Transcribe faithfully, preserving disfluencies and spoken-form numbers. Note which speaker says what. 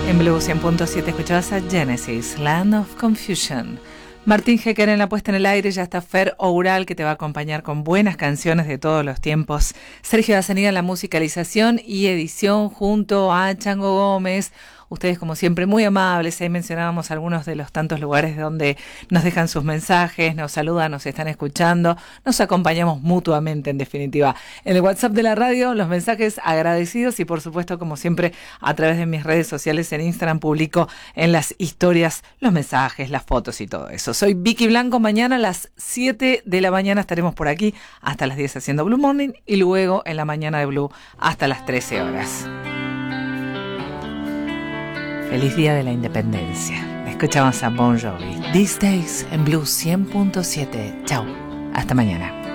Speaker 1: En Blue cien punto siete escuchabas a Genesis, Land of Confusion. Martín Hecker en la puesta en el aire, ya está Fer Oural que te va a acompañar con buenas canciones de todos los tiempos. Sergio Dacenida en la musicalización y edición junto a Chango Gómez. Ustedes como siempre muy amables, ahí mencionábamos algunos de los tantos lugares donde nos dejan sus mensajes, nos saludan, nos están escuchando, nos acompañamos mutuamente en definitiva. En el WhatsApp de la radio los mensajes agradecidos y por supuesto como siempre a través de mis redes sociales en Instagram publico en las historias los mensajes, las fotos y todo eso. Soy Vicky Blanco, mañana a las siete de la mañana estaremos por aquí hasta las diez haciendo Blue Morning y luego en la mañana de Blue hasta las trece horas. Feliz Día de la Independencia. Escuchamos a Bon Jovi. These Days en Blue cien punto siete. Chau. Hasta mañana.